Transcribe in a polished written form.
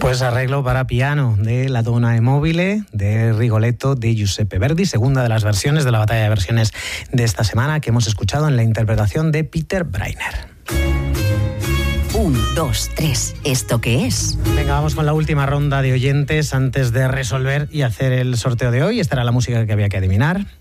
Pues arreglo para piano de La Donna e Mobile, de Rigoletto, de Giuseppe Verdi, segunda de las versiones de la batalla de versiones de esta semana que hemos escuchado en la interpretación de Peter Breiner. 1, 2, 3, ¿esto qué es? Venga, vamos con la última ronda de oyentes antes de resolver y hacer el sorteo de hoy. Esta era la música que había que adivinar.